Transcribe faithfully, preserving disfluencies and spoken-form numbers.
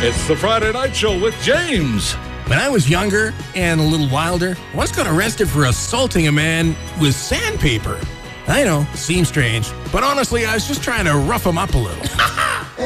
It's the Friday Night Show with James. When I was younger and a little wilder, I once got arrested for assaulting a man with sandpaper. I know, seems strange, but honestly, I was just trying to rough him up a little.